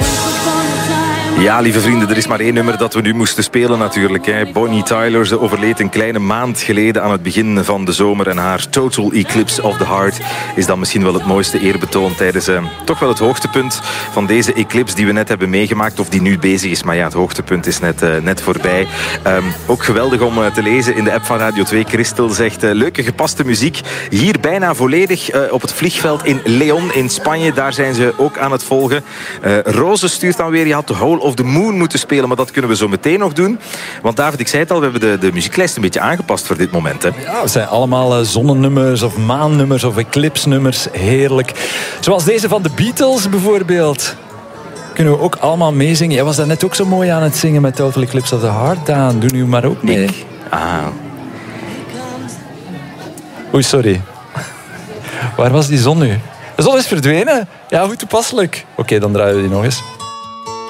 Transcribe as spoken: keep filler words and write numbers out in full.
Ja, lieve vrienden, er is maar één nummer dat we nu moesten spelen natuurlijk. Hè. Bonnie Tyler, ze overleed een kleine maand geleden aan het begin van de zomer. En haar Total Eclipse of the Heart is dan misschien wel het mooiste eerbetoon tijdens uh, toch wel het hoogtepunt van deze eclipse die we net hebben meegemaakt. Of die nu bezig is, maar ja, het hoogtepunt is net, uh, net voorbij. Um, ook geweldig om uh, te lezen in de app van Radio twee. Christel zegt, uh, leuke gepaste muziek. Hier bijna volledig uh, op het vliegveld in Leon in Spanje. Daar zijn ze ook aan het volgen. Uh, Roze stuurt dan weer, je had de Whole of the Moon moeten spelen, maar dat kunnen we zo meteen nog doen. Want David, ik zei het al, we hebben de, de muzieklijst een beetje aangepast voor dit moment. Hè? Ja, het zijn allemaal uh, zonnenummers of maannummers of eclipse-nummers. Heerlijk. Zoals deze van de Beatles bijvoorbeeld. Kunnen we ook allemaal meezingen. Jij was daar net ook zo mooi aan het zingen met Total Eclipse of the Heart, Daan. Doe nu maar ook mee. Ik? Ah. Oei, sorry. Waar was die zon nu? De zon is verdwenen. Ja, hoe toepasselijk. Oké, okay, dan draaien we die nog eens.